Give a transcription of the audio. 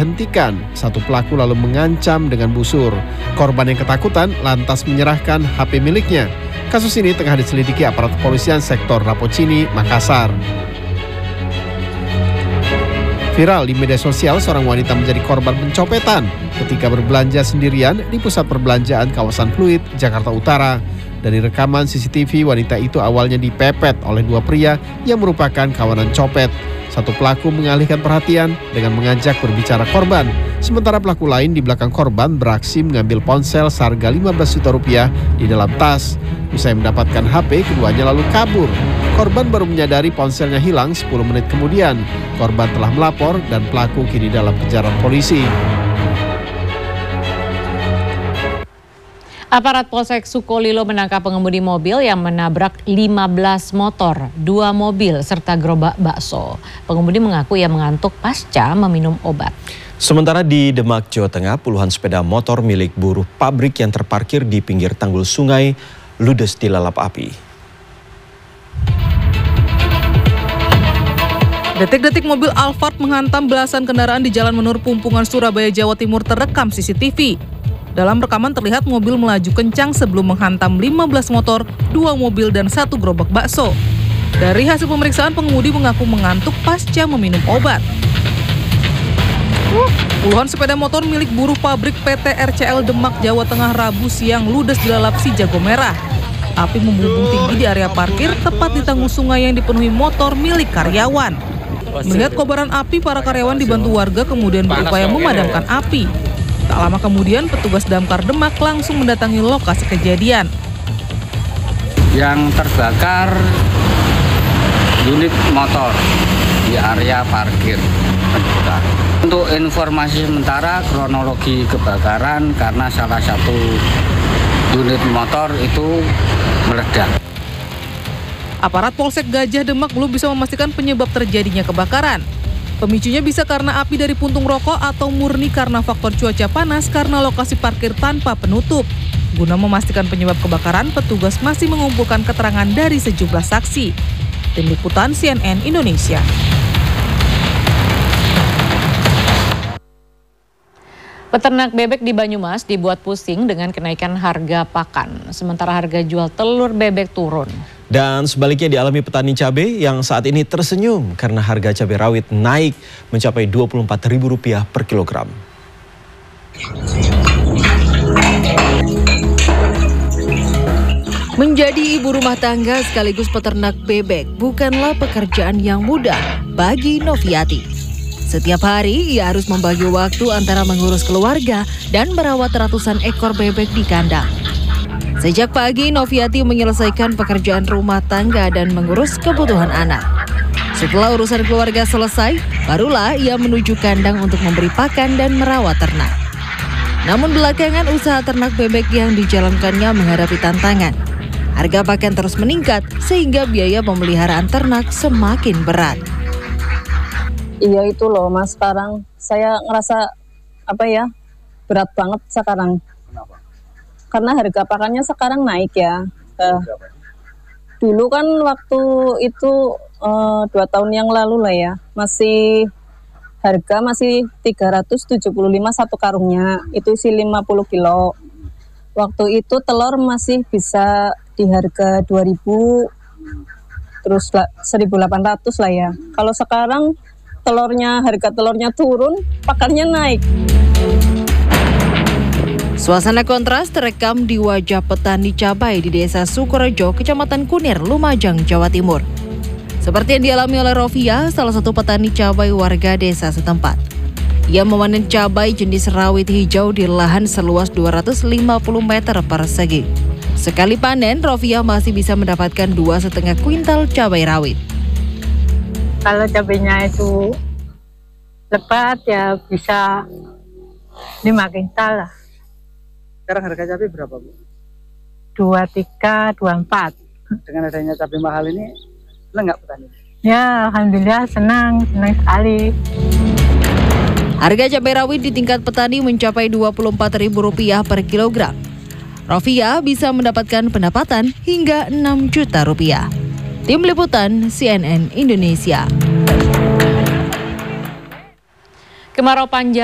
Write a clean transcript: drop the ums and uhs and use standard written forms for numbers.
dihentikan. Satu pelaku lalu mengancam dengan busur. Korban yang ketakutan lantas menyerahkan HP miliknya. Kasus ini tengah diselidiki aparat kepolisian sektor Rapocini, Makassar. Viral di media sosial, seorang wanita menjadi korban pencopetan ketika berbelanja sendirian di pusat perbelanjaan kawasan Pluit, Jakarta Utara. Dari rekaman CCTV, wanita itu awalnya dipepet oleh dua pria yang merupakan kawanan copet. Satu pelaku mengalihkan perhatian dengan mengajak berbicara korban. Sementara pelaku lain di belakang korban beraksi mengambil ponsel seharga 15 juta rupiah di dalam tas. Usai mendapatkan HP, keduanya lalu kabur. Korban baru menyadari ponselnya hilang 10 menit kemudian. Korban telah melapor dan pelaku kini dalam kejaran polisi. Aparat Polsek Sukolilo menangkap pengemudi mobil yang menabrak 15 motor, 2 mobil, serta gerobak bakso. Pengemudi mengaku ia mengantuk pasca meminum obat. Sementara di Demak, Jawa Tengah, puluhan sepeda motor milik buruh pabrik yang terparkir di pinggir tanggul sungai ludes dilalap api. Detik-detik mobil Alphard menghantam belasan kendaraan di Jalan Menur Pumpungan, Surabaya, Jawa Timur terekam CCTV. Dalam rekaman terlihat mobil melaju kencang sebelum menghantam 15 motor, 2 mobil, dan 1 gerobak bakso. Dari hasil pemeriksaan, pengemudi mengaku mengantuk pasca meminum obat. Puluhan sepeda motor milik buruh pabrik PT RCL Demak, Jawa Tengah, Rabu siang ludes dilalap si jago merah. Api membumbung tinggi di area parkir tepat di tanggul sungai yang dipenuhi motor milik karyawan. Melihat kobaran api, para karyawan dibantu warga kemudian berupaya memadamkan api. Tak lama kemudian, petugas Damkar Demak langsung mendatangi lokasi kejadian. Yang terbakar unit motor di area parkir. Untuk informasi sementara, kronologi kebakaran karena salah satu unit motor itu meledak. Aparat Polsek Gajah Demak belum bisa memastikan penyebab terjadinya kebakaran. Pemicunya bisa karena api dari puntung rokok atau murni karena faktor cuaca panas karena lokasi parkir tanpa penutup. Guna memastikan penyebab kebakaran, petugas masih mengumpulkan keterangan dari sejumlah saksi. Tim Liputan CNN Indonesia. Peternak bebek di Banyumas dibuat pusing dengan kenaikan harga pakan, sementara harga jual telur bebek turun. Dan sebaliknya dialami petani cabai yang saat ini tersenyum karena harga cabai rawit naik mencapai Rp24.000 per kilogram. Menjadi ibu rumah tangga sekaligus peternak bebek bukanlah pekerjaan yang mudah bagi Noviati. Setiap hari ia harus membagi waktu antara mengurus keluarga dan merawat ratusan ekor bebek di kandang. Sejak pagi, Noviati menyelesaikan pekerjaan rumah tangga dan mengurus kebutuhan anak. Setelah urusan keluarga selesai, barulah ia menuju kandang untuk memberi pakan dan merawat ternak. Namun belakangan usaha ternak bebek yang dijalankannya menghadapi tantangan. Harga pakan terus meningkat sehingga biaya pemeliharaan ternak semakin berat. Iya itu loh Mas, sekarang saya ngerasa berat banget sekarang. Kenapa? Karena harga pakannya sekarang naik ya. Dulu kan waktu itu 2 tahun yang lalu lah ya, harga masih 375 satu karungnya, itu isi 50 kilo. Waktu itu telur masih bisa di harga 2.000, terus 1.800 lah ya. Kalau sekarang harga telurnya turun, pakannya naik. Suasana kontras terekam di wajah petani cabai di Desa Sukorejo, Kecamatan Kunir, Lumajang, Jawa Timur. Seperti yang dialami oleh Rofia, salah satu petani cabai warga desa setempat. Ia memanen cabai jenis rawit hijau di lahan seluas 250 meter persegi. Sekali panen, Rofia masih bisa mendapatkan 2,5 kuintal cabai rawit. Kalau cabainya itu lebat ya bisa 5 kuintal lah. Sekarang harga cabai berapa, Bu? 23, 24. Dengan adanya cabai mahal ini, senang nggak petani? Ya, alhamdulillah senang sekali. Harga cabai rawit di tingkat petani mencapai Rp24.000 per kilogram. Rofia bisa mendapatkan pendapatan hingga Rp6 juta. Tim Liputan CNN Indonesia. Kemarau panjang